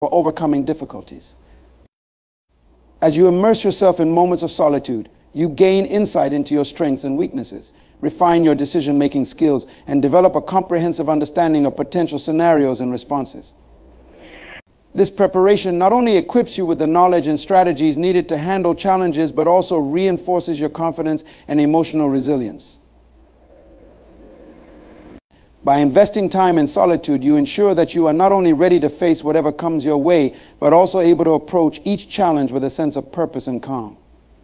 for overcoming difficulties. As you immerse yourself in moments of solitude, you gain insight into your strengths and weaknesses, refine your decision-making skills, and develop a comprehensive understanding of potential scenarios and responses. This preparation not only equips you with the knowledge and strategies needed to handle challenges, but also reinforces your confidence and emotional resilience. By investing time in solitude, you ensure that you are not only ready to face whatever comes your way, but also able to approach each challenge with a sense of purpose and calm.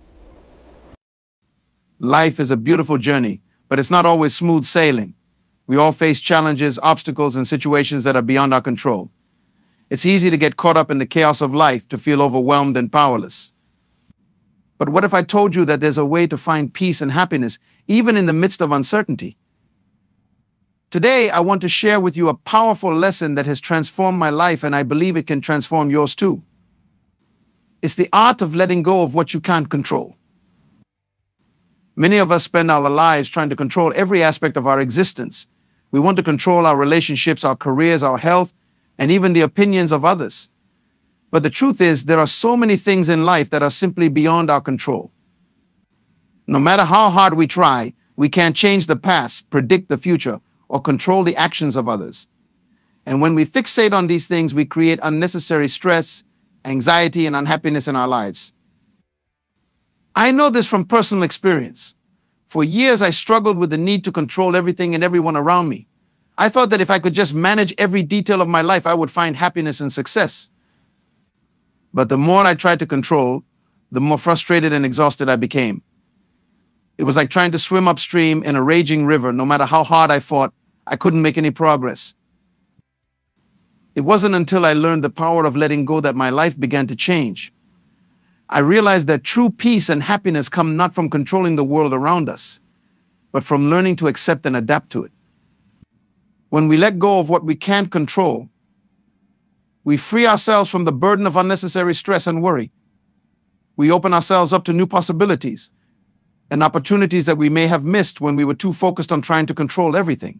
Life is a beautiful journey, but it's not always smooth sailing. We all face challenges, obstacles, and situations that are beyond our control. It's easy to get caught up in the chaos of life, to feel overwhelmed and powerless. But what if I told you that there's a way to find peace and happiness, even in the midst of uncertainty? Today, I want to share with you a powerful lesson that has transformed my life, and I believe it can transform yours too. It's the art of letting go of what you can't control. Many of us spend our lives trying to control every aspect of our existence. We want to control our relationships, our careers, our health, and even the opinions of others. But the truth is, there are so many things in life that are simply beyond our control. No matter how hard we try, we can't change the past, predict the future, or control the actions of others. And when we fixate on these things, we create unnecessary stress, anxiety, and unhappiness in our lives. I know this from personal experience. For years, I struggled with the need to control everything and everyone around me. I thought that if I could just manage every detail of my life, I would find happiness and success. But the more I tried to control, the more frustrated and exhausted I became. It was like trying to swim upstream in a raging river. No matter how hard I fought, I couldn't make any progress. It wasn't until I learned the power of letting go that my life began to change. I realized that true peace and happiness come not from controlling the world around us, but from learning to accept and adapt to it. When we let go of what we can't control, we free ourselves from the burden of unnecessary stress and worry. We open ourselves up to new possibilities and opportunities that we may have missed when we were too focused on trying to control everything.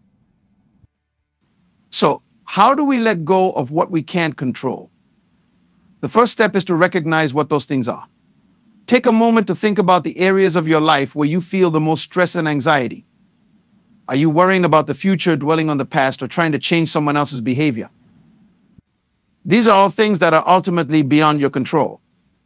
So, how do we let go of what we can't control? The first step is to recognize what those things are. Take a moment to think about the areas of your life where you feel the most stress and anxiety. Are you worrying about the future, dwelling on the past, or trying to change someone else's behavior? These are all things that are ultimately beyond your control.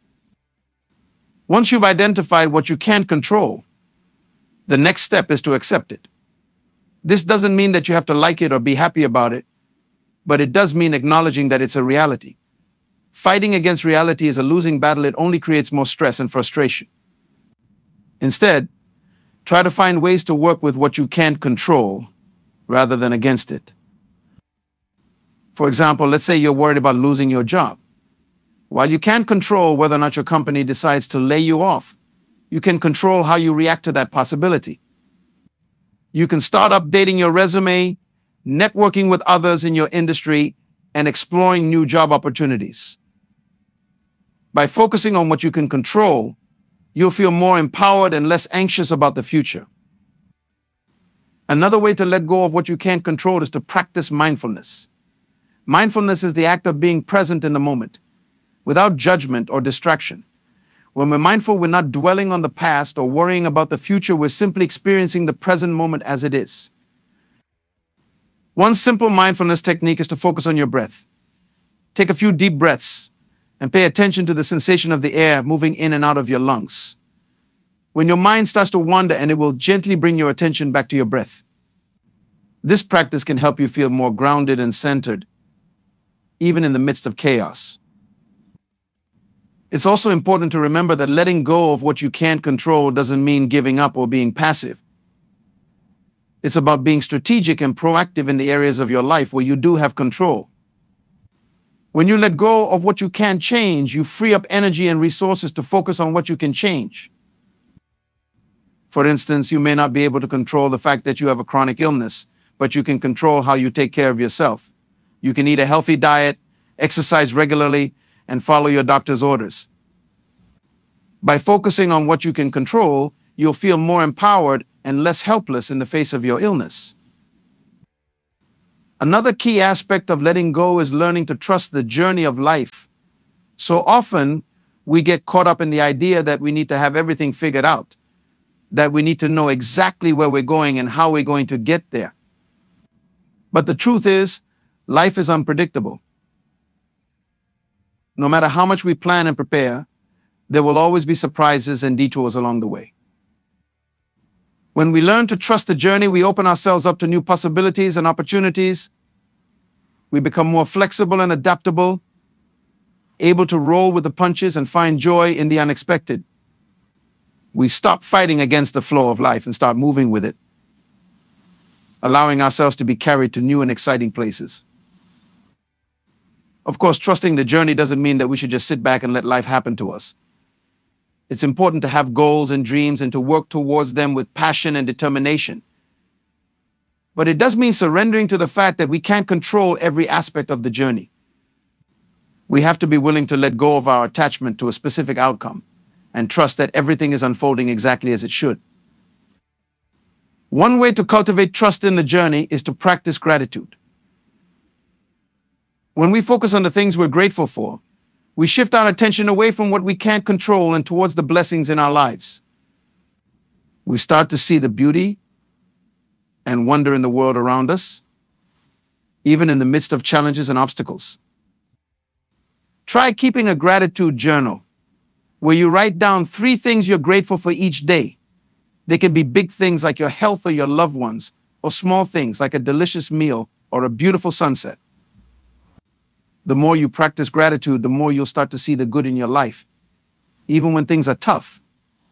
Once you've identified what you can't control, the next step is to accept it. This doesn't mean that you have to like it or be happy about it, but it does mean acknowledging that it's a reality. Fighting against reality is a losing battle. It only creates more stress and frustration. Instead, try to find ways to work with what you can't control rather than against it. For example, let's say you're worried about losing your job. While you can't control whether or not your company decides to lay you off, you can control how you react to that possibility. You can start updating your resume, networking with others in your industry, and exploring new job opportunities. By focusing on what you can control, you'll feel more empowered and less anxious about the future. Another way to let go of what you can't control is to practice mindfulness. Mindfulness is the act of being present in the moment, without judgment or distraction. When we're mindful, we're not dwelling on the past or worrying about the future. We're simply experiencing the present moment as it is. One simple mindfulness technique is to focus on your breath. Take a few deep breaths and pay attention to the sensation of the air moving in and out of your lungs. When your mind starts to wander, and it will gently bring your attention back to your breath. This practice can help you feel more grounded and centered, even in the midst of chaos. It's also important to remember that letting go of what you can't control doesn't mean giving up or being passive. It's about being strategic and proactive in the areas of your life where you do have control. When you let go of what you can't change, you free up energy and resources to focus on what you can change. For instance, you may not be able to control the fact that you have a chronic illness, but you can control how you take care of yourself. You can eat a healthy diet, exercise regularly, and follow your doctor's orders. By focusing on what you can control, you'll feel more empowered and less helpless in the face of your illness. Another key aspect of letting go is learning to trust the journey of life. So often, we get caught up in the idea that we need to have everything figured out, that we need to know exactly where we're going and how we're going to get there. But the truth is, life is unpredictable. No matter how much we plan and prepare, there will always be surprises and detours along the way. When we learn to trust the journey, we open ourselves up to new possibilities and opportunities. We become more flexible and adaptable, able to roll with the punches and find joy in the unexpected. We stop fighting against the flow of life and start moving with it, allowing ourselves to be carried to new and exciting places. Of course, trusting the journey doesn't mean that we should just sit back and let life happen to us. It's important to have goals and dreams and to work towards them with passion and determination. But it does mean surrendering to the fact that we can't control every aspect of the journey. We have to be willing to let go of our attachment to a specific outcome and trust that everything is unfolding exactly as it should. One way to cultivate trust in the journey is to practice gratitude. When we focus on the things we're grateful for, we shift our attention away from what we can't control and towards the blessings in our lives. We start to see the beauty and wonder in the world around us, even in the midst of challenges and obstacles. Try keeping a gratitude journal where you write down 3 things you're grateful for each day. They can be big things like your health or your loved ones, or small things like a delicious meal or a beautiful sunset. The more you practice gratitude, the more you'll start to see the good in your life, even when things are tough.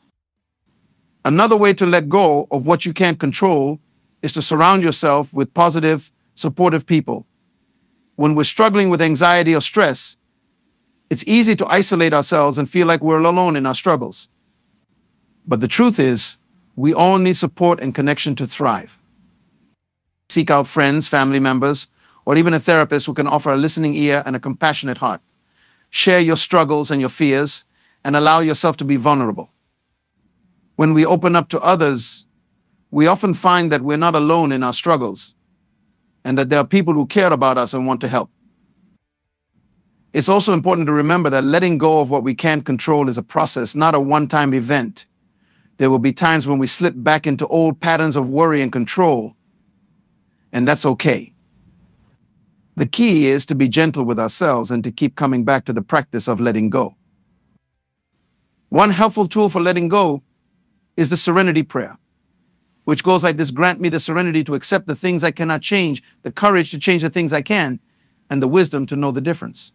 Another way to let go of what you can't control is to surround yourself with positive, supportive people. When we're struggling with anxiety or stress, it's easy to isolate ourselves and feel like we're alone in our struggles. But the truth is, we all need support and connection to thrive. Seek out friends, family members, or even a therapist who can offer a listening ear and a compassionate heart. Share your struggles and your fears and allow yourself to be vulnerable. When we open up to others, we often find that we're not alone in our struggles and that there are people who care about us and want to help. It's also important to remember that letting go of what we can't control is a process, not a one-time event. There will be times when we slip back into old patterns of worry and control, and that's okay. The key is to be gentle with ourselves and to keep coming back to the practice of letting go. One helpful tool for letting go is the serenity prayer, which goes like this: grant me the serenity to accept the things I cannot change, the courage to change the things I can, and the wisdom to know the difference.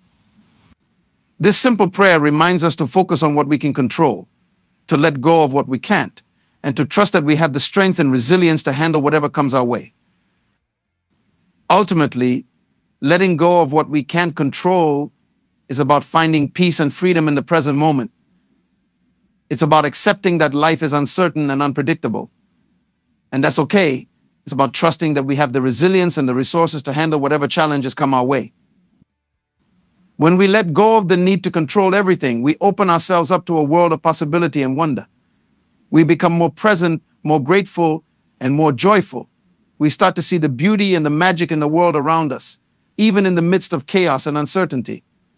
This simple prayer reminds us to focus on what we can control, to let go of what we can't, and to trust that we have the strength and resilience to handle whatever comes our way. Ultimately, letting go of what we can't control is about finding peace and freedom in the present moment. It's about accepting that life is uncertain and unpredictable, and that's okay. It's about trusting that we have the resilience and the resources to handle whatever challenges come our way. When we let go of the need to control everything, we open ourselves up to a world of possibility and wonder. We become more present, more grateful, and more joyful. We start to see the beauty and the magic in the world around us, even in the midst of chaos and uncertainty.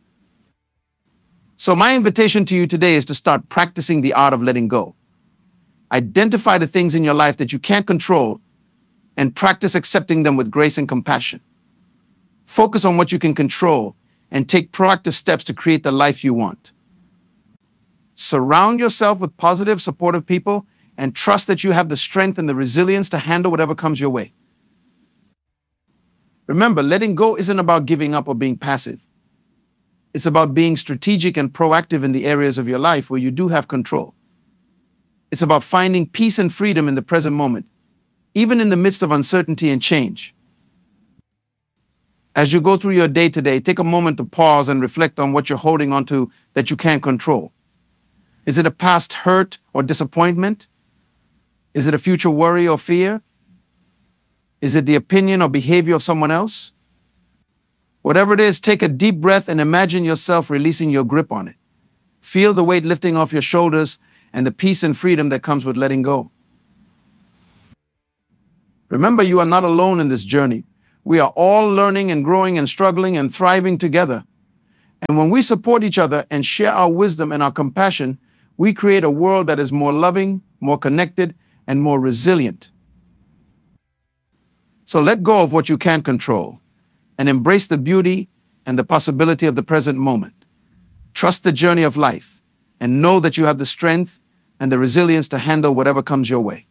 So my invitation to you today is to start practicing the art of letting go. Identify the things in your life that you can't control and practice accepting them with grace and compassion. Focus on what you can control and take proactive steps to create the life you want. Surround yourself with positive, supportive people and trust that you have the strength and the resilience to handle whatever comes your way. Remember, letting go isn't about giving up or being passive. It's about being strategic and proactive in the areas of your life where you do have control. It's about finding peace and freedom in the present moment, even in the midst of uncertainty and change. As you go through your day today, take a moment to pause and reflect on what you're holding on to that you can't control. Is it a past hurt or disappointment? Is it a future worry or fear? Is it the opinion or behavior of someone else? Whatever it is, take a deep breath and imagine yourself releasing your grip on it. Feel the weight lifting off your shoulders and the peace and freedom that comes with letting go. Remember, you are not alone in this journey. We are all learning and growing and struggling and thriving together. And when we support each other and share our wisdom and our compassion, we create a world that is more loving, more connected, and more resilient. So let go of what you can't control and embrace the beauty and the possibility of the present moment. Trust the journey of life and know that you have the strength and the resilience to handle whatever comes your way.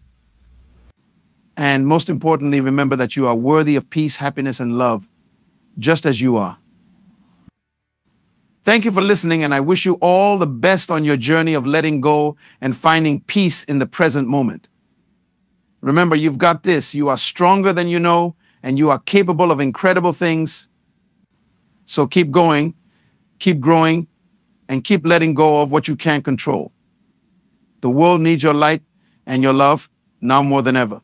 And most importantly, remember that you are worthy of peace, happiness, and love, just as you are. Thank you for listening, and I wish you all the best on your journey of letting go and finding peace in the present moment. Remember, you've got this. You are stronger than you know, and you are capable of incredible things. So keep going, keep growing, and keep letting go of what you can't control. The world needs your light and your love now more than ever.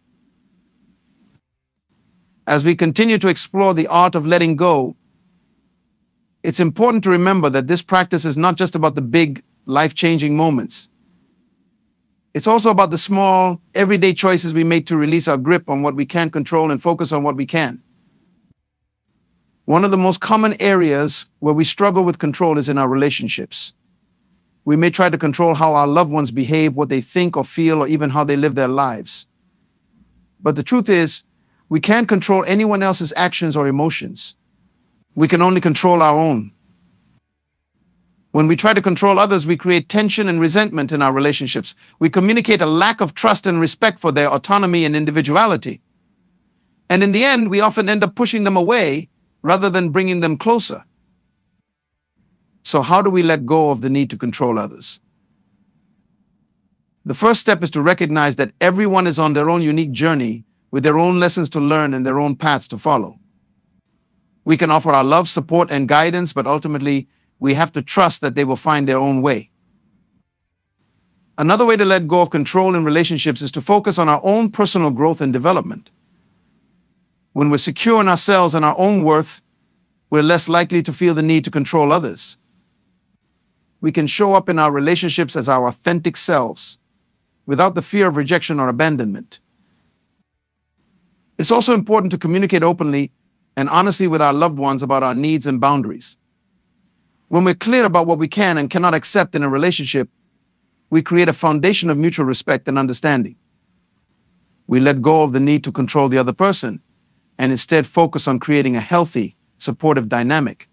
As we continue to explore the art of letting go, it's important to remember that this practice is not just about the big, life-changing moments. It's also about the small, everyday choices we make to release our grip on what we can't control and focus on what we can. One of the most common areas where we struggle with control is in our relationships. We may try to control how our loved ones behave, what they think or feel, or even how they live their lives. But the truth is, we can't control anyone else's actions or emotions. We can only control our own. When we try to control others, we create tension and resentment in our relationships. We communicate a lack of trust and respect for their autonomy and individuality. And in the end, we often end up pushing them away rather than bringing them closer. So how do we let go of the need to control others? The first step is to recognize that everyone is on their own unique journey with their own lessons to learn and their own paths to follow. We can offer our love, support, and guidance, but ultimately, we have to trust that they will find their own way. Another way to let go of control in relationships is to focus on our own personal growth and development. When we're secure in ourselves and our own worth, we're less likely to feel the need to control others. We can show up in our relationships as our authentic selves, without the fear of rejection or abandonment. It's also important to communicate openly and honestly with our loved ones about our needs and boundaries. When we're clear about what we can and cannot accept in a relationship, we create a foundation of mutual respect and understanding. We let go of the need to control the other person and instead focus on creating a healthy, supportive dynamic.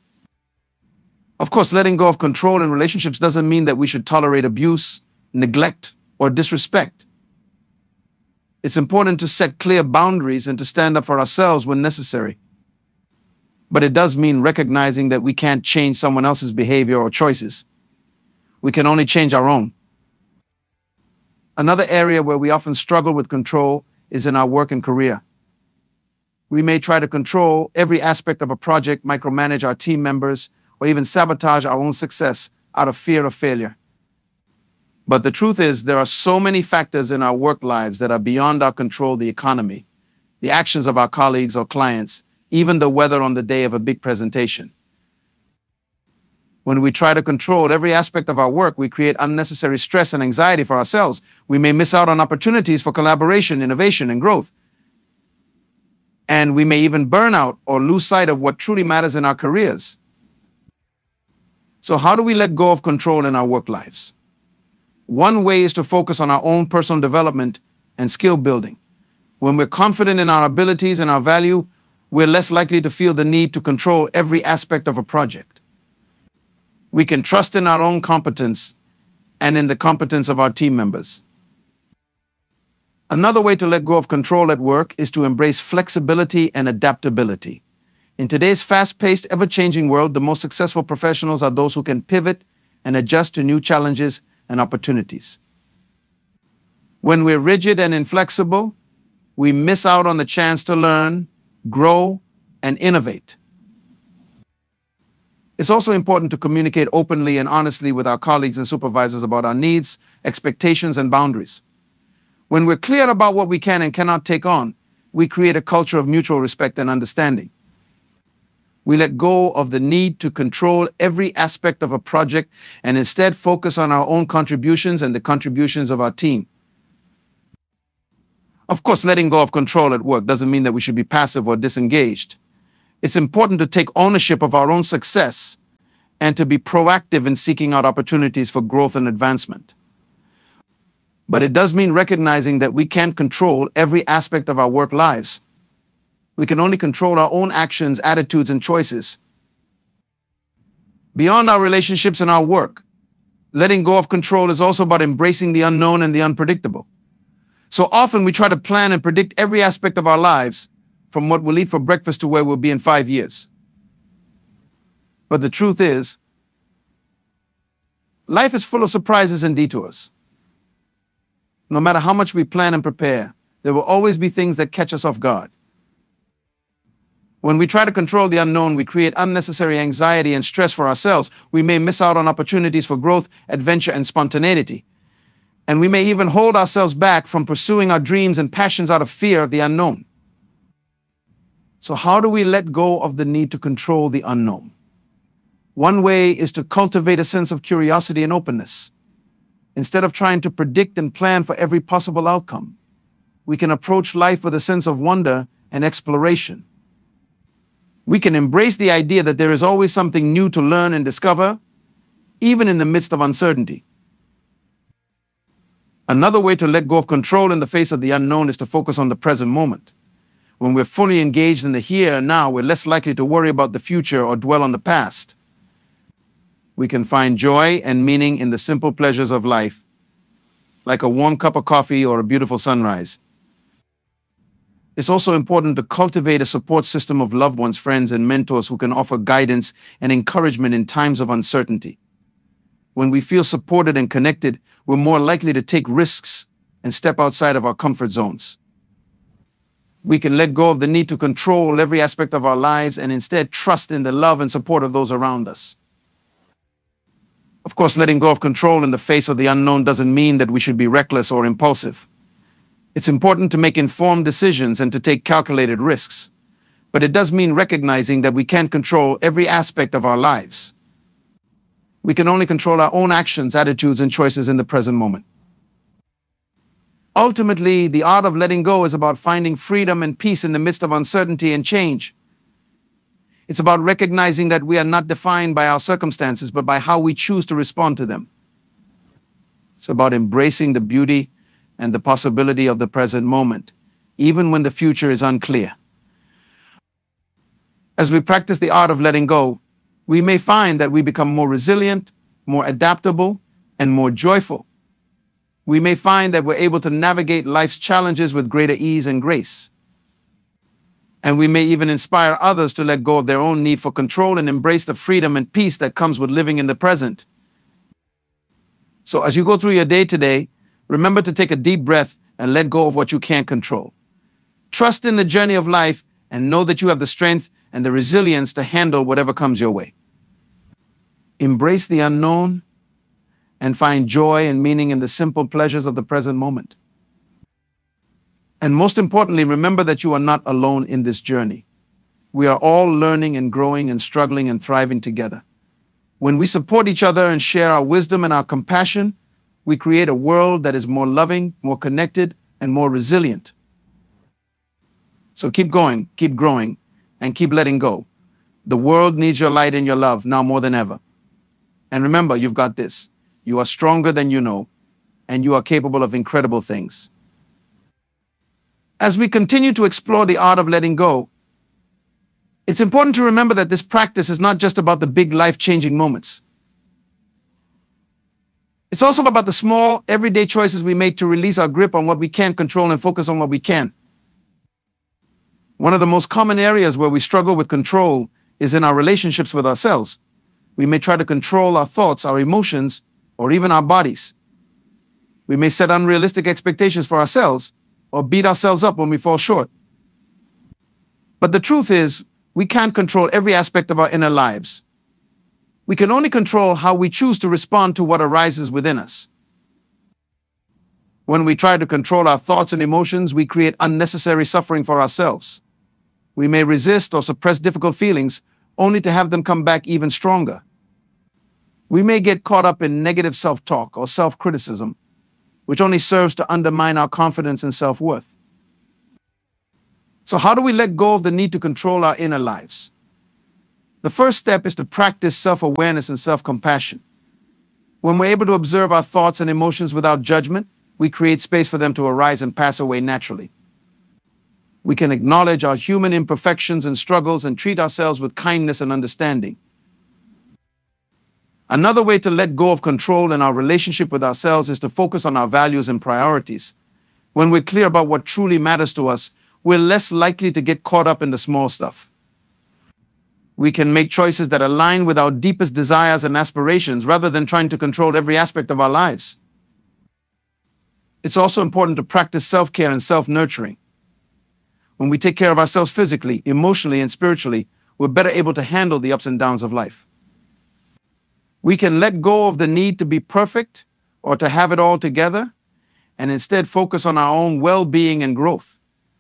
Of course, letting go of control in relationships doesn't mean that we should tolerate abuse, neglect, or disrespect. It's important to set clear boundaries and to stand up for ourselves when necessary. But it does mean recognizing that we can't change someone else's behavior or choices. We can only change our own. Another area where we often struggle with control is in our work and career. We may try to control every aspect of a project, micromanage our team members, or even sabotage our own success out of fear of failure. But the truth is, there are so many factors in our work lives that are beyond our control: the economy, the actions of our colleagues or clients, even the weather on the day of a big presentation. When we try to control every aspect of our work, we create unnecessary stress and anxiety for ourselves. We may miss out on opportunities for collaboration, innovation, and growth. And we may even burn out or lose sight of what truly matters in our careers. So how do we let go of control in our work lives? One way is to focus on our own personal development and skill building. When we're confident in our abilities and our value, we're less likely to feel the need to control every aspect of a project. We can trust in our own competence and in the competence of our team members. Another way to let go of control at work is to embrace flexibility and adaptability. In today's fast-paced, ever-changing world, the most successful professionals are those who can pivot and adjust to new challenges and opportunities. When we're rigid and inflexible, we miss out on the chance to learn, grow, and innovate. It's also important to communicate openly and honestly with our colleagues and supervisors about our needs, expectations, and boundaries. When we're clear about what we can and cannot take on, we create a culture of mutual respect and understanding. We let go of the need to control every aspect of a project and instead focus on our own contributions and the contributions of our team. Of course, letting go of control at work doesn't mean that we should be passive or disengaged. It's important to take ownership of our own success and to be proactive in seeking out opportunities for growth and advancement. But it does mean recognizing that we can't control every aspect of our work lives. We can only control our own actions, attitudes, and choices. Beyond our relationships and our work, letting go of control is also about embracing the unknown and the unpredictable. So often we try to plan and predict every aspect of our lives, from what we'll eat for breakfast to where we'll be in 5 years. But the truth is, life is full of surprises and detours. No matter how much we plan and prepare, there will always be things that catch us off guard. When we try to control the unknown, we create unnecessary anxiety and stress for ourselves. We may miss out on opportunities for growth, adventure, and spontaneity. And we may even hold ourselves back from pursuing our dreams and passions out of fear of the unknown. So how do we let go of the need to control the unknown? One way is to cultivate a sense of curiosity and openness. Instead of trying to predict and plan for every possible outcome, we can approach life with a sense of wonder and exploration. We can embrace the idea that there is always something new to learn and discover, even in the midst of uncertainty. Another way to let go of control in the face of the unknown is to focus on the present moment. When we're fully engaged in the here and now, we're less likely to worry about the future or dwell on the past. We can find joy and meaning in the simple pleasures of life, like a warm cup of coffee or a beautiful sunrise. It's also important to cultivate a support system of loved ones, friends, and mentors who can offer guidance and encouragement in times of uncertainty. When we feel supported and connected, we're more likely to take risks and step outside of our comfort zones. We can let go of the need to control every aspect of our lives and instead trust in the love and support of those around us. Of course, letting go of control in the face of the unknown doesn't mean that we should be reckless or impulsive. It's important to make informed decisions and to take calculated risks. But it does mean recognizing that we can't control every aspect of our lives. We can only control our own actions, attitudes, and choices in the present moment. Ultimately, the art of letting go is about finding freedom and peace in the midst of uncertainty and change. It's about recognizing that we are not defined by our circumstances, but by how we choose to respond to them. It's about embracing the beauty and the possibility of the present moment, even when the future is unclear. As we practice the art of letting go, we may find that we become more resilient, more adaptable, and more joyful. We may find that we're able to navigate life's challenges with greater ease and grace. And we may even inspire others to let go of their own need for control and embrace the freedom and peace that comes with living in the present. So as you go through your day today, remember to take a deep breath and let go of what you can't control. Trust in the journey of life and know that you have the strength and the resilience to handle whatever comes your way. Embrace the unknown and find joy and meaning in the simple pleasures of the present moment. And most importantly, remember that you are not alone in this journey. We are all learning and growing and struggling and thriving together. When we support each other and share our wisdom and our compassion, we create a world that is more loving, more connected, and more resilient. So keep going, keep growing, and keep letting go. The world needs your light and your love now more than ever. And remember, you've got this. You are stronger than you know, and you are capable of incredible things. As we continue to explore the art of letting go, it's important to remember that this practice is not just about the big life-changing moments. It's also about the small, everyday choices we make to release our grip on what we can't control and focus on what we can. One of the most common areas where we struggle with control is in our relationships with ourselves. We may try to control our thoughts, our emotions, or even our bodies. We may set unrealistic expectations for ourselves or beat ourselves up when we fall short. But the truth is, we can't control every aspect of our inner lives. We can only control how we choose to respond to what arises within us. When we try to control our thoughts and emotions, we create unnecessary suffering for ourselves. We may resist or suppress difficult feelings only to have them come back even stronger. We may get caught up in negative self-talk or self-criticism, which only serves to undermine our confidence and self-worth. So how do we let go of the need to control our inner lives? The first step is to practice self-awareness and self-compassion. When we're able to observe our thoughts and emotions without judgment, we create space for them to arise and pass away naturally. We can acknowledge our human imperfections and struggles and treat ourselves with kindness and understanding. Another way to let go of control in our relationship with ourselves is to focus on our values and priorities. When we're clear about what truly matters to us, we're less likely to get caught up in the small stuff. We can make choices that align with our deepest desires and aspirations rather than trying to control every aspect of our lives. It's also important to practice self-care and self-nurturing. When we take care of ourselves physically, emotionally, and spiritually, we're better able to handle the ups and downs of life. We can let go of the need to be perfect or to have it all together and instead focus on our own well-being and growth.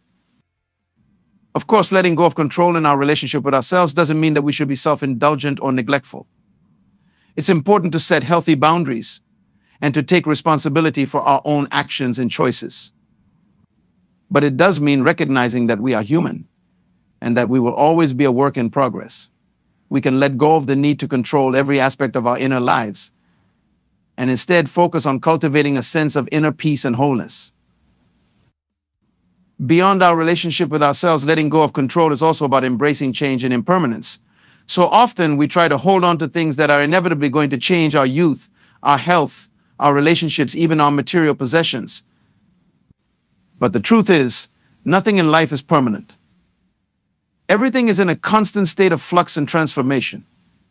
Of course, letting go of control in our relationship with ourselves doesn't mean that we should be self-indulgent or neglectful. It's important to set healthy boundaries and to take responsibility for our own actions and choices. But it does mean recognizing that we are human and that we will always be a work in progress. We can let go of the need to control every aspect of our inner lives and instead focus on cultivating a sense of inner peace and wholeness. Beyond our relationship with ourselves, letting go of control is also about embracing change and impermanence. So often we try to hold on to things that are inevitably going to change: our youth, our health, our relationships, even our material possessions. But the truth is, nothing in life is permanent. Everything is in a constant state of flux and transformation.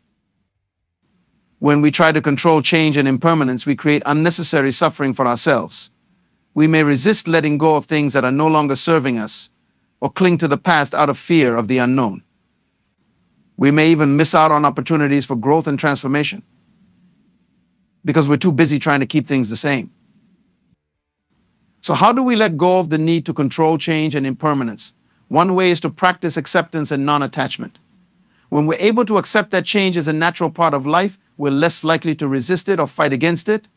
When we try to control change and impermanence, we create unnecessary suffering for ourselves. We may resist letting go of things that are no longer serving us or cling to the past out of fear of the unknown. We may even miss out on opportunities for growth and transformation because we're too busy trying to keep things the same. So how do we let go of the need to control change and impermanence? One way is to practice acceptance and non-attachment. When we're able to accept that change is a natural part of life, we're less likely to resist it or fight against it.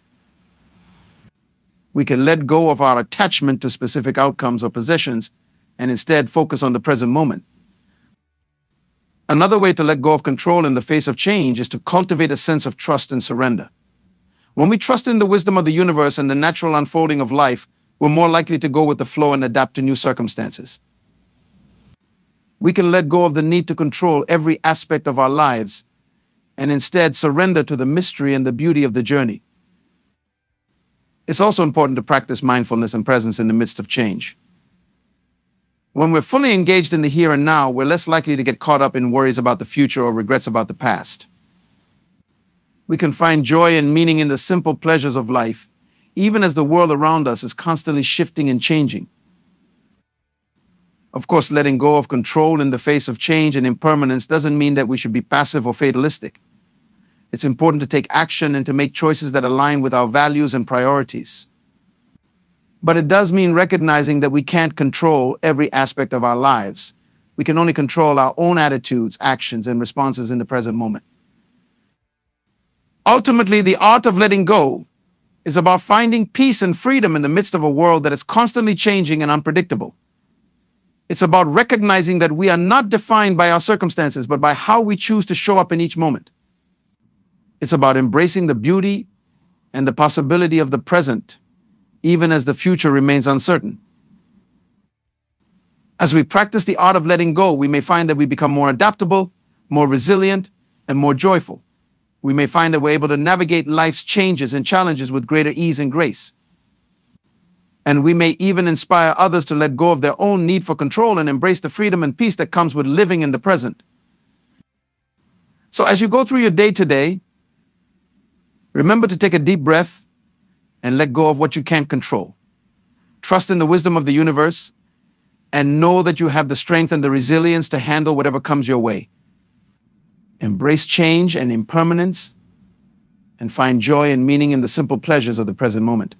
We can let go of our attachment to specific outcomes or possessions and instead focus on the present moment. Another way to let go of control in the face of change is to cultivate a sense of trust and surrender. When we trust in the wisdom of the universe and the natural unfolding of life, we're more likely to go with the flow and adapt to new circumstances. We can let go of the need to control every aspect of our lives and instead surrender to the mystery and the beauty of the journey. It's also important to practice mindfulness and presence in the midst of change. When we're fully engaged in the here and now, we're less likely to get caught up in worries about the future or regrets about the past. We can find joy and meaning in the simple pleasures of life, even as the world around us is constantly shifting and changing. Of course, letting go of control in the face of change and impermanence doesn't mean that we should be passive or fatalistic. It's important to take action and to make choices that align with our values and priorities. But it does mean recognizing that we can't control every aspect of our lives. We can only control our own attitudes, actions, and responses in the present moment. Ultimately, the art of letting go is about finding peace and freedom in the midst of a world that is constantly changing and unpredictable. It's about recognizing that we are not defined by our circumstances, but by how we choose to show up in each moment. It's about embracing the beauty and the possibility of the present, even as the future remains uncertain. As we practice the art of letting go, we may find that we become more adaptable, more resilient, and more joyful. We may find that we're able to navigate life's changes and challenges with greater ease and grace. And we may even inspire others to let go of their own need for control and embrace the freedom and peace that comes with living in the present. So as you go through your day today, remember to take a deep breath and let go of what you can't control. Trust in the wisdom of the universe and know that you have the strength and the resilience to handle whatever comes your way. Embrace change and impermanence and find joy and meaning in the simple pleasures of the present moment.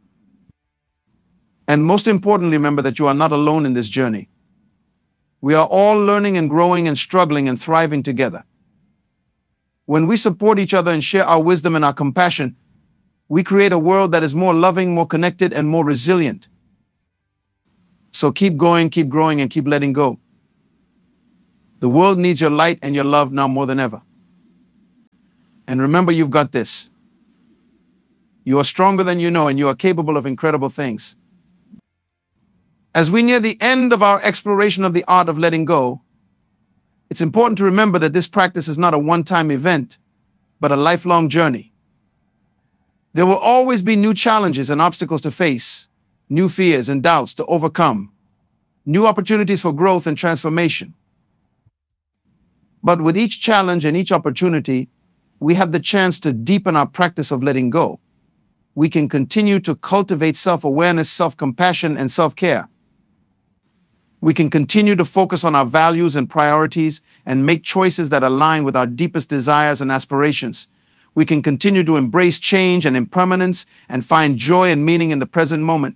And most importantly, remember that you are not alone in this journey. We are all learning and growing and struggling and thriving together. When we support each other and share our wisdom and our compassion, we create a world that is more loving, more connected, and more resilient. So keep going, keep growing, and keep letting go. The world needs your light and your love now more than ever. And remember, you've got this. You are stronger than you know, and you are capable of incredible things. As we near the end of our exploration of the art of letting go, it's important to remember that this practice is not a one-time event, but a lifelong journey. There will always be new challenges and obstacles to face, new fears and doubts to overcome, new opportunities for growth and transformation. But with each challenge and each opportunity, we have the chance to deepen our practice of letting go. We can continue to cultivate self-awareness, self-compassion, and self-care. We can continue to focus on our values and priorities and make choices that align with our deepest desires and aspirations. We can continue to embrace change and impermanence and find joy and meaning in the present moment.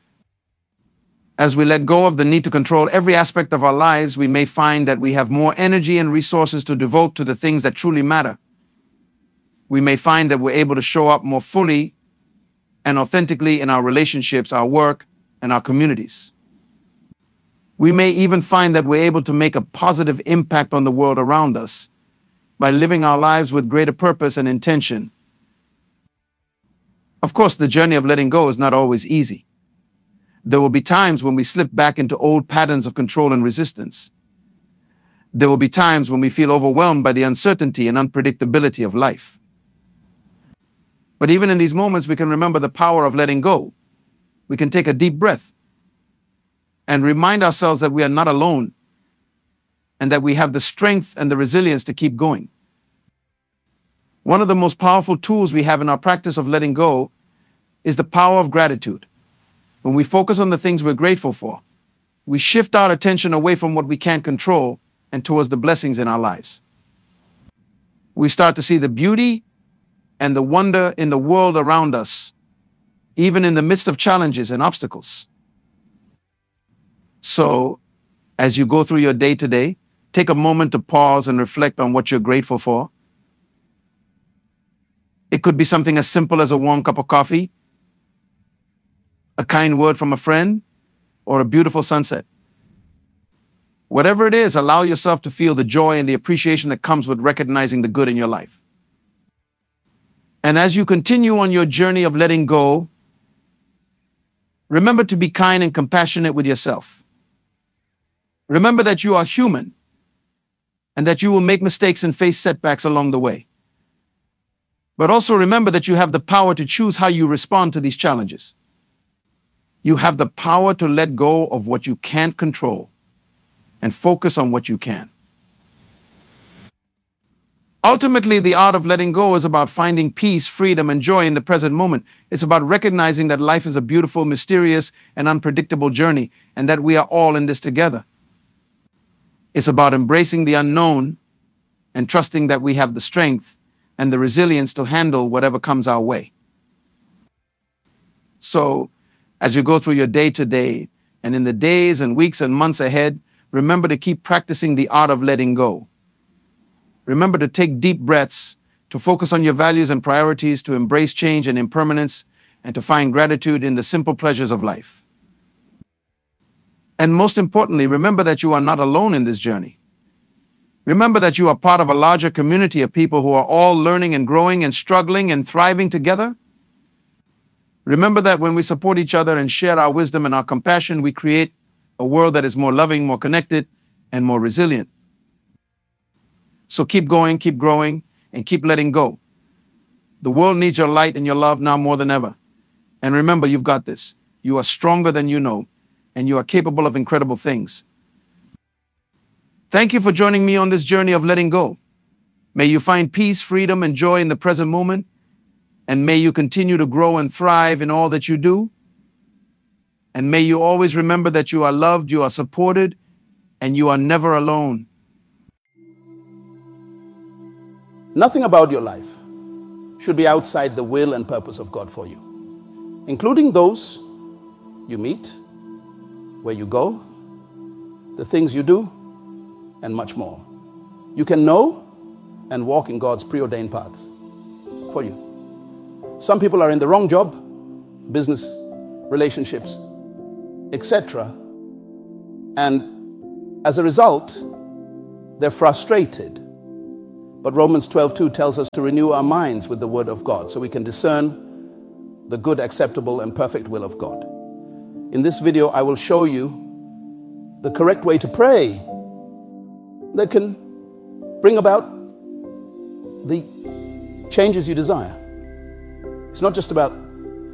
As we let go of the need to control every aspect of our lives, we may find that we have more energy and resources to devote to the things that truly matter. We may find that we're able to show up more fully and authentically in our relationships, our work, and our communities. We may even find that we're able to make a positive impact on the world around us by living our lives with greater purpose and intention. Of course, the journey of letting go is not always easy. There will be times when we slip back into old patterns of control and resistance. There will be times when we feel overwhelmed by the uncertainty and unpredictability of life. But even in these moments, we can remember the power of letting go. We can take a deep breath and remind ourselves that we are not alone and that we have the strength and the resilience to keep going. One of the most powerful tools we have in our practice of letting go is the power of gratitude. When we focus on the things we're grateful for, we shift our attention away from what we can't control and towards the blessings in our lives. We start to see the beauty and the wonder in the world around us, even in the midst of challenges and obstacles. So, as you go through your day today, take a moment to pause and reflect on what you're grateful for. It could be something as simple as a warm cup of coffee, a kind word from a friend, or a beautiful sunset. Whatever it is, allow yourself to feel the joy and the appreciation that comes with recognizing the good in your life. And as you continue on your journey of letting go, remember to be kind and compassionate with yourself. Remember that you are human and that you will make mistakes and face setbacks along the way. But also remember that you have the power to choose how you respond to these challenges. You have the power to let go of what you can't control and focus on what you can. Ultimately, the art of letting go is about finding peace, freedom, and joy in the present moment. It's about recognizing that life is a beautiful, mysterious, and unpredictable journey, and that we are all in this together. It's about embracing the unknown and trusting that we have the strength and the resilience to handle whatever comes our way. So, as you go through your day to day, and in the days and weeks and months ahead, remember to keep practicing the art of letting go. Remember to take deep breaths, to focus on your values and priorities, to embrace change and impermanence, and to find gratitude in the simple pleasures of life. And most importantly, remember that you are not alone in this journey. Remember that you are part of a larger community of people who are all learning and growing and struggling and thriving together. Remember that when we support each other and share our wisdom and our compassion, we create a world that is more loving, more connected, and more resilient. So keep going, keep growing, and keep letting go. The world needs your light and your love now more than ever. And remember, you've got this. You are stronger than you know, and you are capable of incredible things. Thank you for joining me on this journey of letting go. May you find peace, freedom, and joy in the present moment, and may you continue to grow and thrive in all that you do. And may you always remember that you are loved, you are supported, and you are never alone. Nothing about your life should be outside the will and purpose of God for you, including those you meet, where you go, the things you do, and much more. You can know and walk in God's preordained paths for you. Some people are in the wrong job, business, relationships, etc., And as a result, they're frustrated. But Romans 12:2 tells us to renew our minds with the word of God so we can discern the good, acceptable, and perfect will of God. In this video, I will show you the correct way to pray that can bring about the changes you desire. It's not just about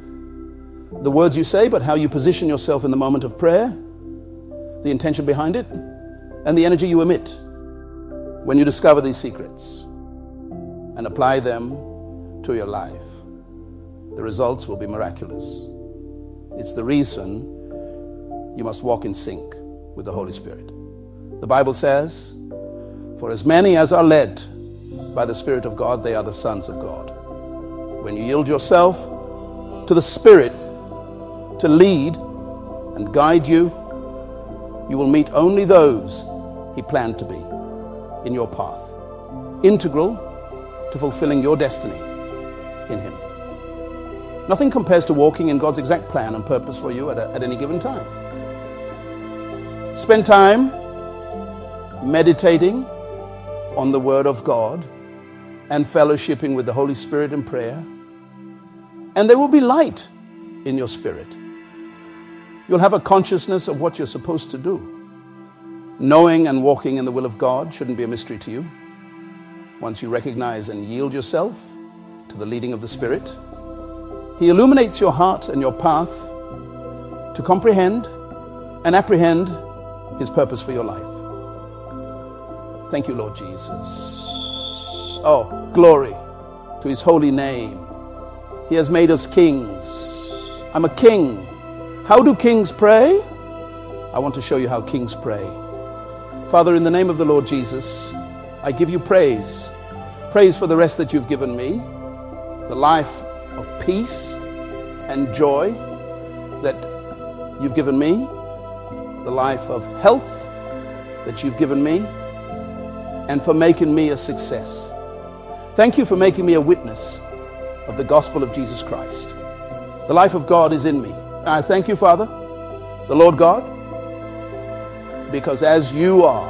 the words you say, but how you position yourself in the moment of prayer, the intention behind it, and the energy you emit when you discover these secrets and apply them to your life. The results will be miraculous. It's the reason you must walk in sync with the Holy Spirit. The Bible says, "For as many as are led by the Spirit of God, they are the sons of God." When you yield yourself to the Spirit to lead and guide you, you will meet only those He planned to be in your path, integral to fulfilling your destiny in Him. Nothing compares to walking in God's exact plan and purpose for you at any given time. Spend time meditating on the Word of God and fellowshipping with the Holy Spirit in prayer, and there will be light in your spirit. You'll have a consciousness of what you're supposed to do. Knowing and walking in the will of God shouldn't be a mystery to you. Once you recognize and yield yourself to the leading of the Spirit, He illuminates your heart and your path to comprehend and apprehend His purpose for your life. Thank you, Lord Jesus. Oh, glory to His holy name. He has made us kings. I'm a king. How do kings pray? I want to show you how kings pray. Father, in the name of the Lord Jesus, I give you praise. Praise for the rest that you've given me, the life of peace and joy that you've given me, the life of health that you've given me, and for making me a success. Thank you for making me a witness of the gospel of Jesus Christ. The life of God is in me. I thank you, Father, the Lord God, because as you are,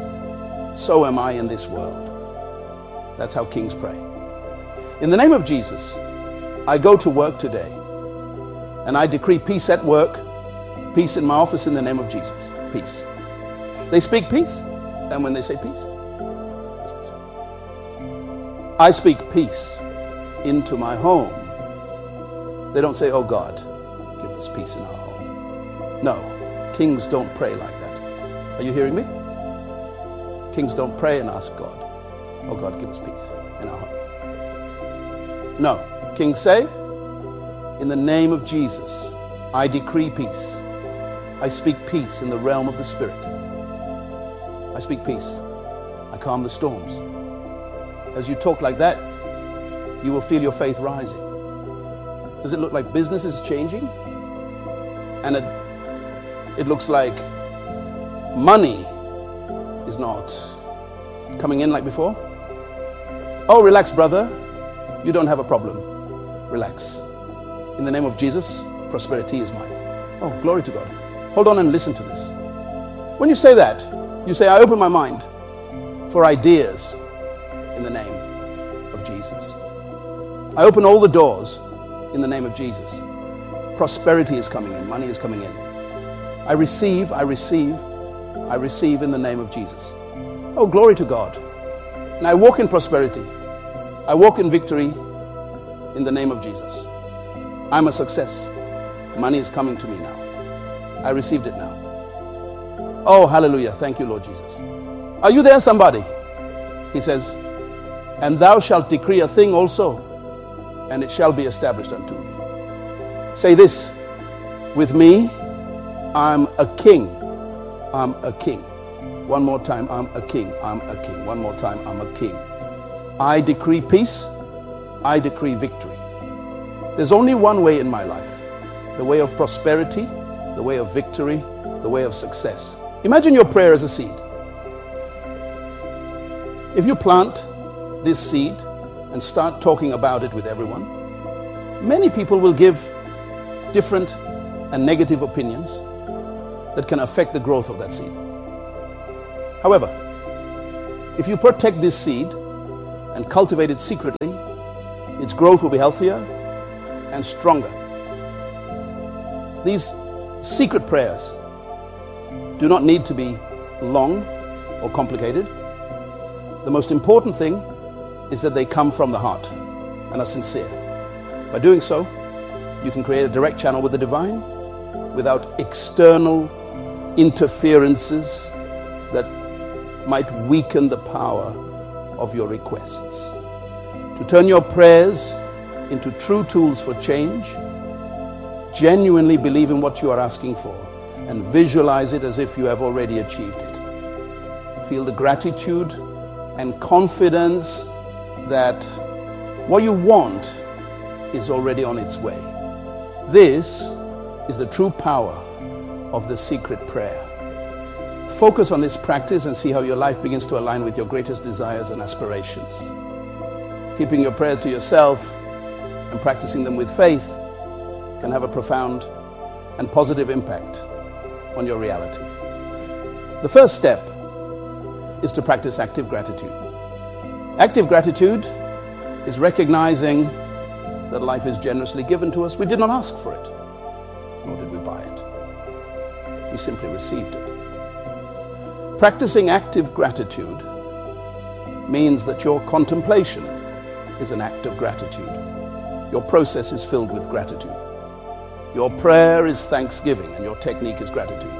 so am I in this world. That's how kings pray. In the name of Jesus, I go to work today, and I decree peace at work, peace in my office in the name of Jesus. Peace. They speak peace, and when they say peace, there's peace. I speak peace into my home. They don't say, "Oh God, give us peace in our home." No, kings don't pray like that. Are you hearing me? Kings don't pray and ask God, "Oh God, give us peace in our home." No, kings say, "In the name of Jesus, I decree peace. I speak peace in the realm of the Spirit. I speak peace. I calm the storms." As you talk like that, you will feel your faith rising. Does it look like business is changing? And it looks like money is not coming in like before? Oh, relax, brother. You don't have a problem. Relax. In the name of Jesus, prosperity is mine. Oh, glory to God. Hold on and listen to this. When you say that, you say, "I open my mind for ideas in the name of Jesus. I open all the doors in the name of Jesus. Prosperity is coming in. Money is coming in. I receive in the name of Jesus." Oh, glory to God. And I walk in prosperity. I walk in victory in the name of Jesus. I'm a success. Money is coming to me now. I received it now. Oh, hallelujah. Thank you, Lord Jesus. Are you there, somebody? He says, "And thou shalt decree a thing also, and it shall be established unto thee." Say this with me: I'm a king. I'm a king. One more time: I'm a king. I'm a king. One more time: I'm a king. I decree peace. I decree victory. There's only one way in my life: the way of prosperity, the way of victory, the way of success. Imagine your prayer as a seed. If you plant this seed and start talking about it with everyone, many people will give different and negative opinions. that can affect the growth of that seed. However, if you protect this seed and cultivate it secretly, its growth will be healthier and stronger. These secret prayers do not need to be long or complicated. The most important thing is that they come from the heart and are sincere. By doing so, you can create a direct channel with the divine without external interferences that might weaken the power of your requests. To turn your prayers into true tools for change, genuinely believe in what you are asking for and visualize it as if you have already achieved it. Feel the gratitude and confidence that what you want is already on its way. This is the true power of the secret prayer. Focus on this practice and see how your life begins to align with your greatest desires and aspirations. Keeping your prayer to yourself and practicing them with faith can have a profound and positive impact on your reality. The first step is to practice active gratitude. Active gratitude is recognizing that life is generously given to us. We did not ask for it, nor did we buy it. We simply received it. Practicing active gratitude means that your contemplation is an act of gratitude. Your process is filled with gratitude. Your prayer is thanksgiving, and your technique is gratitude.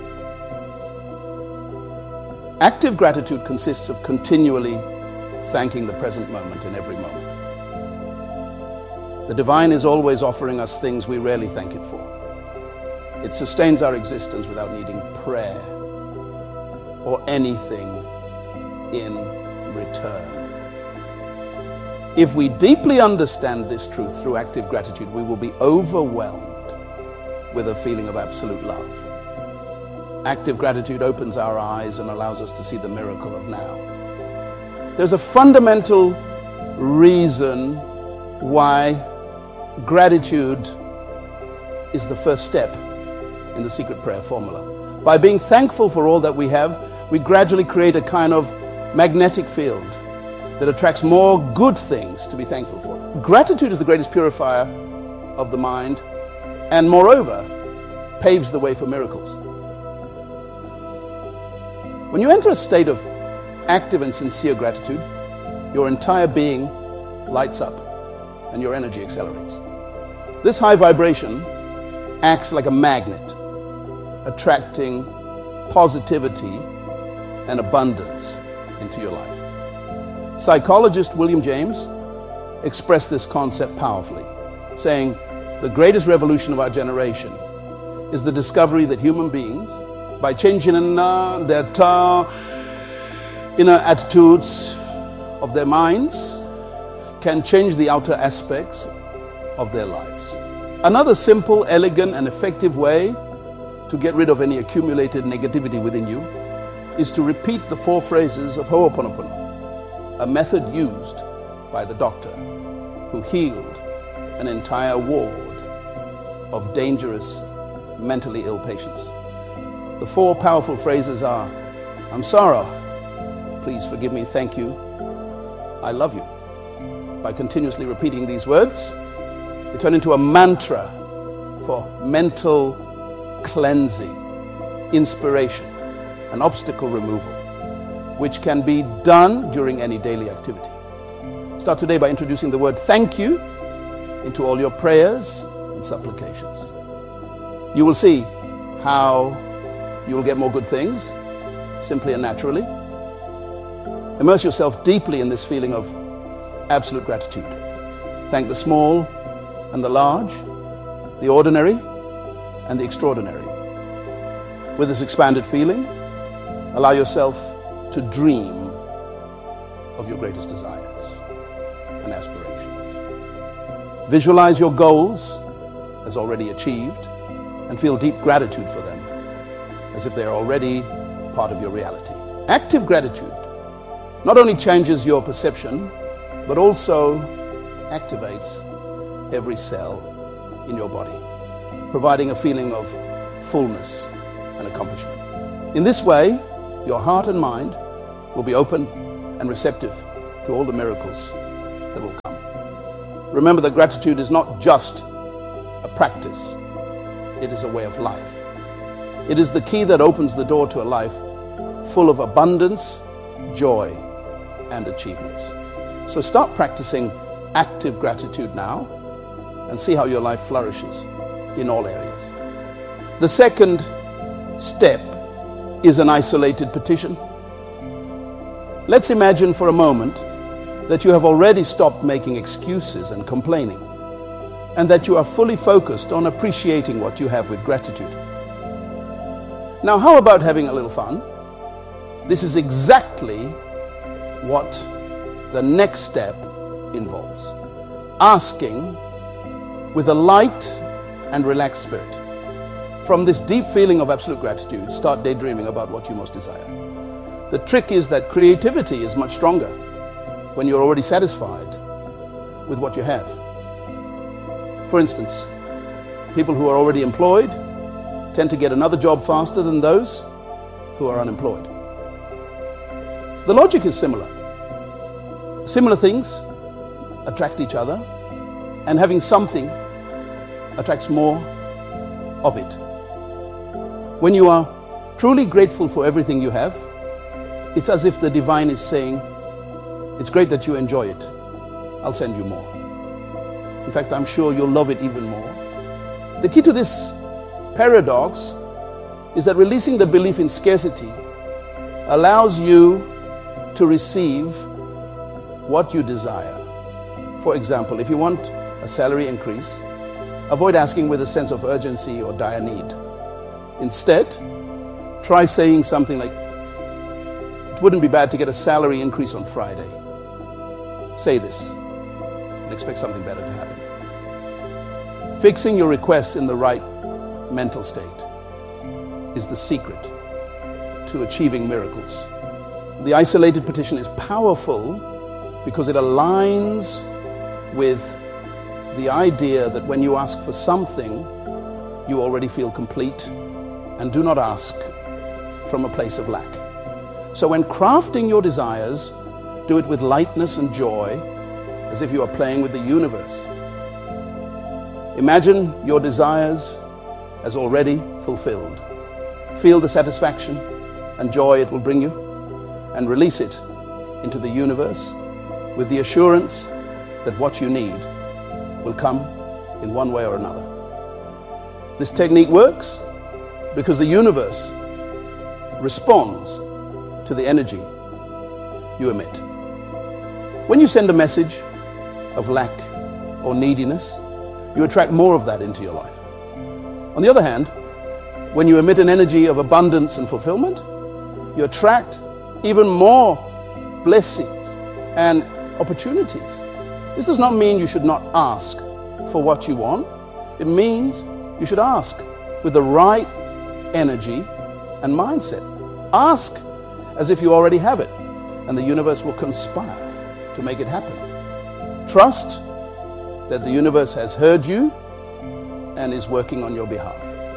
Active gratitude consists of continually thanking the present moment in every moment. The divine is always offering us things we rarely thank it for. It sustains our existence without needing prayer or anything in return. If we deeply understand this truth through active gratitude, we will be overwhelmed with a feeling of absolute love. Active gratitude opens our eyes and allows us to see the miracle of now. There's a fundamental reason why gratitude is the first step in the secret prayer formula. By being thankful for all that we have, we gradually create a kind of magnetic field that attracts more good things to be thankful for. Gratitude is the greatest purifier of the mind, and moreover, paves the way for miracles. When you enter a state of active and sincere gratitude, your entire being lights up and your energy accelerates. This high vibration acts like a magnet, attracting positivity and abundance into your life. Psychologist William James expressed this concept powerfully, saying, "The greatest revolution of our generation is the discovery that human beings, by changing their inner attitudes of their minds, can change the outer aspects of their lives." Another simple, elegant, and effective way to get rid of any accumulated negativity within you is to repeat the 4 phrases of Ho'oponopono, a method used by the doctor who healed an entire ward of dangerous mentally ill patients. The 4 powerful phrases are, "I'm sorry, please forgive me, thank you, I love you." By continuously repeating these words, they turn into a mantra for mental cleansing, inspiration, and obstacle removal, which can be done during any daily activity. Start today by introducing the word "thank you" into all your prayers and supplications. You will see how you will get more good things, simply and naturally. Immerse yourself deeply in this feeling of absolute gratitude. Thank the small and the large, the ordinary and the extraordinary. With this expanded feeling, allow yourself to dream of your greatest desires and aspirations. Visualize your goals as already achieved and feel deep gratitude for them, as if they are already part of your reality. Active gratitude not only changes your perception, but also activates every cell in your body, providing a feeling of fullness and accomplishment. In this way, your heart and mind will be open and receptive to all the miracles that will come. Remember that gratitude is not just a practice, it is a way of life. It is the key that opens the door to a life full of abundance, joy, and achievements. So start practicing active gratitude now and see how your life flourishes in all areas. The second step is an isolated petition. Let's imagine for a moment that you have already stopped making excuses and complaining, and that you are fully focused on appreciating what you have with gratitude. Now, how about having a little fun? This is exactly what the next step involves. Asking with a light and relaxed spirit. From this deep feeling of absolute gratitude, start daydreaming about what you most desire. The trick is that creativity is much stronger when you're already satisfied with what you have. For instance, people who are already employed tend to get another job faster than those who are unemployed. The logic is similar. Similar things attract each other, and having something attracts more of it. When you are truly grateful for everything you have, it's as if the divine is saying, "It's great that you enjoy it. I'll send you more." In fact, I'm sure you'll love it even more. The key to this paradox is that releasing the belief in scarcity allows you to receive what you desire. For example, if you want a salary increase, avoid asking with a sense of urgency or dire need. Instead, try saying something like, "It wouldn't be bad to get a salary increase on Friday." Say this and expect something better to happen. Fixing your requests in the right mental state is the secret to achieving miracles. The isolated petition is powerful because it aligns with the idea that when you ask for something, you already feel complete and do not ask from a place of lack. So when crafting your desires, do it with lightness and joy, as if you are playing with the universe. Imagine your desires as already fulfilled. Feel the satisfaction and joy it will bring you, and release it into the universe with the assurance that what you need will come in one way or another. This technique works because the universe responds to the energy you emit. When you send a message of lack or neediness, you attract more of that into your life. On the other hand, when you emit an energy of abundance and fulfillment, you attract even more blessings and opportunities. This does not mean you should not ask for what you want. It means you should ask with the right energy and mindset. Ask as if you already have it, and the universe will conspire to make it happen. Trust that the universe has heard you and is working on your behalf.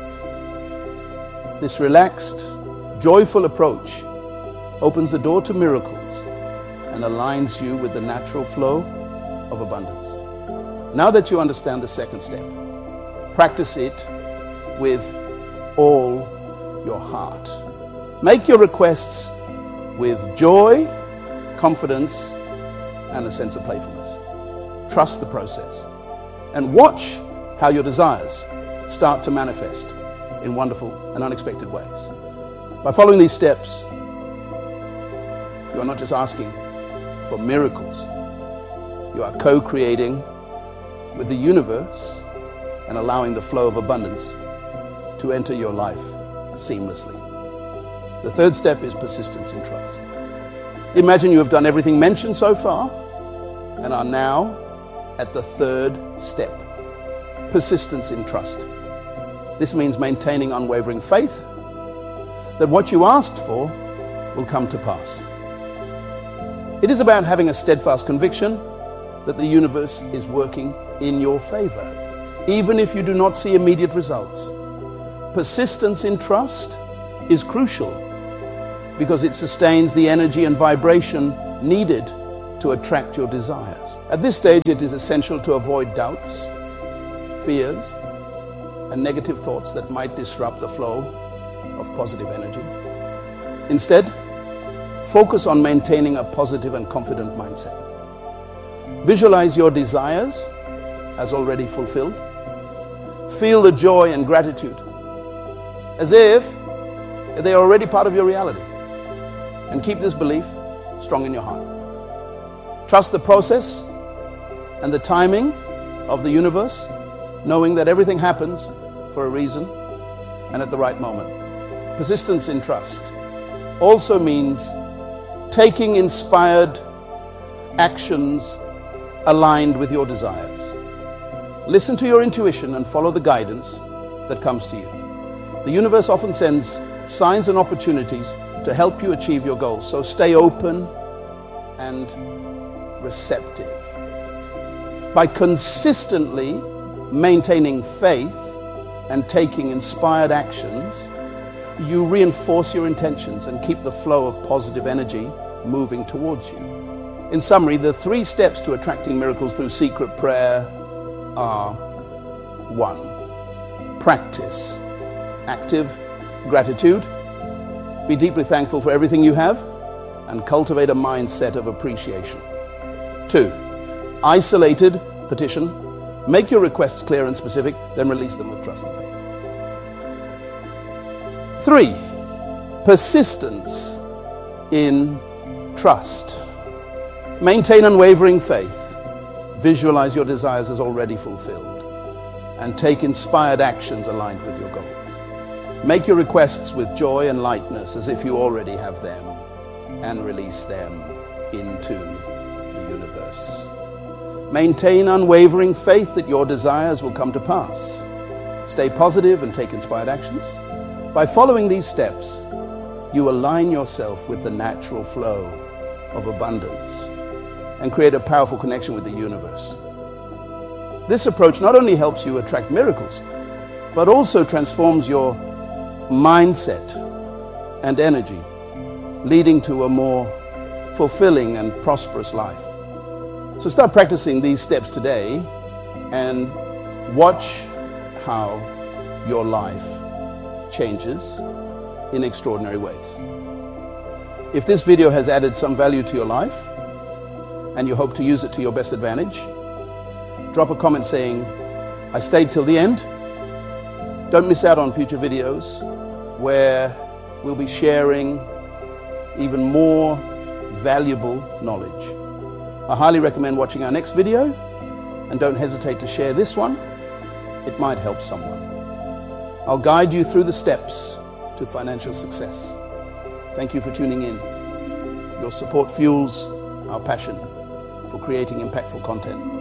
This relaxed, joyful approach opens the door to miracles and aligns you with the natural flow of abundance. Now that you understand the second step, practice it with all your heart. Make your requests with joy, confidence, and a sense of playfulness. Trust the process and watch how your desires start to manifest in wonderful and unexpected ways. By following these steps, you are not just asking for miracles, you are co-creating with the universe and allowing the flow of abundance to enter your life seamlessly. The third step is persistence in trust. Imagine you have done everything mentioned so far and are now at the third step, persistence in trust. This means maintaining unwavering faith that what you asked for will come to pass. It is about having a steadfast conviction that the universe is working in your favor, even if you do not see immediate results. Persistence in trust is crucial because it sustains the energy and vibration needed to attract your desires. At this stage, it is essential to avoid doubts, fears, and negative thoughts that might disrupt the flow of positive energy. Instead, focus on maintaining a positive and confident mindset. Visualize your desires as already fulfilled. Feel the joy and gratitude as if they are already part of your reality. And keep this belief strong in your heart. Trust the process and the timing of the universe, knowing that everything happens for a reason and at the right moment. Persistence in trust also means taking inspired actions aligned with your desires. Listen to your intuition and follow the guidance that comes to you. The universe often sends signs and opportunities to help you achieve your goals, so stay open and receptive. By consistently maintaining faith and taking inspired actions, you reinforce your intentions and keep the flow of positive energy moving towards you. In summary, the 3 steps to attracting miracles through secret prayer are: 1. Practice active gratitude. Be deeply thankful for everything you have and cultivate a mindset of appreciation. 2. Isolated petition. Make your requests clear and specific, then release them with trust and faith. 3. Persistence in trust. Maintain unwavering faith. Visualize your desires as already fulfilled and take inspired actions aligned with your goals. Make your requests with joy and lightness as if you already have them, and release them into the universe. Maintain unwavering faith that your desires will come to pass. Stay positive and take inspired actions. By following these steps, you align yourself with the natural flow of abundance and create a powerful connection with the universe. This approach not only helps you attract miracles, but also transforms your mindset and energy, leading to a more fulfilling and prosperous life. So start practicing these steps today and watch how your life changes in extraordinary ways. If this video has added some value to your life and you hope to use it to your best advantage, drop a comment saying, "I stayed till the end." Don't miss out on future videos where we'll be sharing even more valuable knowledge. I highly recommend watching our next video, and don't hesitate to share this one. It might help someone. I'll guide you through the steps to financial success. Thank you for tuning in. Your support fuels our passion for creating impactful content.